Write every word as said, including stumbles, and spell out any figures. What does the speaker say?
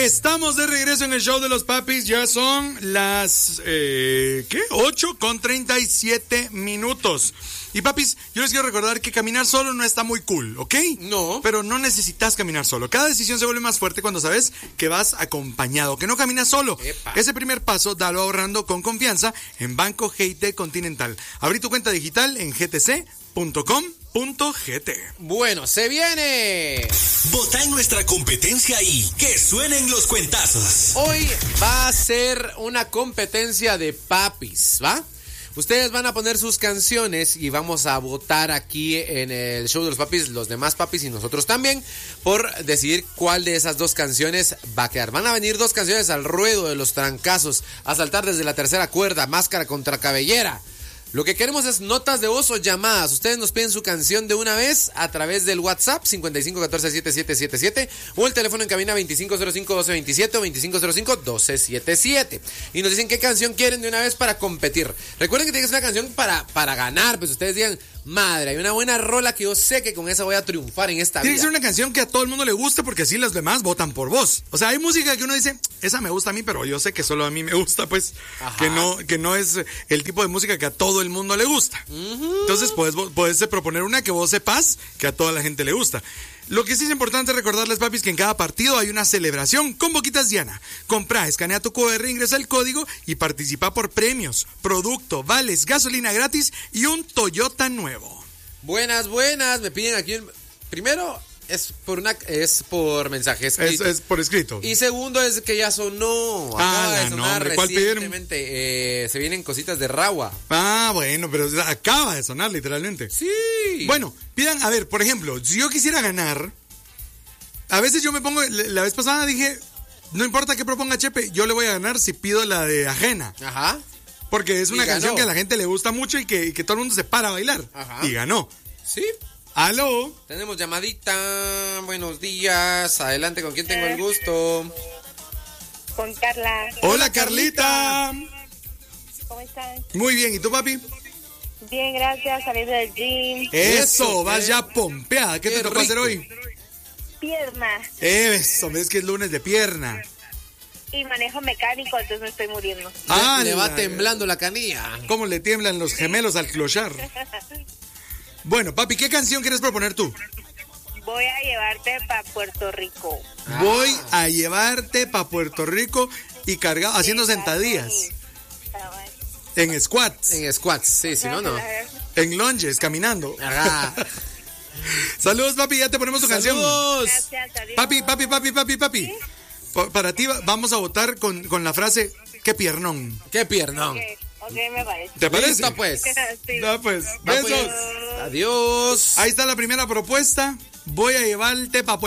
Estamos de regreso en el show de los papis. Ya son las, eh, ¿qué? ocho con treinta y siete minutos. Y papis, yo les quiero recordar que caminar solo no está muy cool, ¿ok? No. Pero no necesitas caminar solo. Cada decisión se vuelve más fuerte cuando sabes que vas acompañado, que no caminas solo. Epa. Ese primer paso, dalo ahorrando con confianza en Banco G I T Continental. Abrí tu cuenta digital en g t c punto com punto g t. Bueno, se viene. Vota en nuestra competencia y que suenen los cuentazos. Hoy va a ser una competencia de papis, ¿va? Ustedes van a poner sus canciones y vamos a votar aquí en el show de los papis, los demás papis y nosotros también, por decidir cuál de esas dos canciones va a quedar. Van a venir dos canciones al ruedo de los trancazos, a saltar desde la tercera cuerda, máscara contra cabellera. Lo que queremos es notas de voz o llamadas. Ustedes nos piden su canción de una vez a través del WhatsApp cincuenta y cinco catorce setenta y siete setenta y siete o el teléfono en cabina veinticinco cero cinco doce veintisiete o veinticinco cero cinco doce setenta y siete. Y nos dicen qué canción quieren de una vez para competir. Recuerden que tiene que ser una canción para, para ganar. Pues ustedes digan, madre, hay una buena rola que yo sé que con esa voy a triunfar en esta Tiene vida. que ser una canción que a todo el mundo le guste porque así los demás votan por vos. O sea, hay música que uno dice, esa me gusta a mí, pero yo sé que solo a mí me gusta, pues, Ajá. que no, que no es el tipo de música que a todo el mundo le gusta. Uh-huh. Entonces puedes, puedes proponer una que vos sepas que a toda la gente le gusta. Lo que sí es importante recordarles, papis, que en cada partido hay una celebración con Boquitas Diana. Comprá, escanea tu cu erre, ingresa el código y participa por premios, producto, vales, gasolina gratis y un Toyota nuevo. Buenas, buenas. Me piden aquí. Primero es por una es por mensaje escrito. Es, es por escrito. Y segundo es que ya sonó. Acaba Ah, de no, sonar hombre, ¿cuál pidieron? recientemente. Eh, se vienen cositas de Ragua. Ah, bueno, pero acaba de sonar literalmente. Sí. Bueno, pidan, a ver, por ejemplo, si yo quisiera ganar, a veces yo me pongo, la vez pasada dije, no importa qué proponga Chepe, yo le voy a ganar si pido la de Ajena. Ajá. Porque es una Y canción ganó. que a la gente le gusta mucho y que, y que todo el mundo se para a bailar. Ajá. Y ganó. Sí. ¿Aló? Tenemos llamadita. Buenos días. Adelante, ¿con quién tengo el gusto? Con Carla. Hola, Carlita. ¿Cómo están? Muy bien, ¿y tú, papi? Bien, gracias. Saliendo del gym. Eso, Eso, vas qué- ya pompeada. ¿Qué, qué te tocó hacer rico. hoy? Pierna. Eso, ves que es lunes de pierna. Y manejo mecánico, entonces me estoy muriendo. Ah, le va la- temblando la canilla. ¿Cómo le tiemblan los gemelos al clochar? Bueno, papi, ¿qué canción quieres proponer tú? Voy a llevarte para Puerto Rico. Voy a llevarte para Puerto Rico y cargado, haciendo sentadillas, en squats, En squats, sí, si no, no. en lunges, caminando. Ajá. Saludos, papi, ya te ponemos tu canción. Saludos. Gracias, adiós. Papi, papi, papi, papi, papi. Pa- Para ti va- vamos a votar con, con la frase, qué piernón. Qué piernón. Ok, ok, me parece. ¿Te parece? Listo, pues. Sí. Ya, pues. Va, Besos. pues. Adiós. Ahí está la primera propuesta. Voy a llevarte para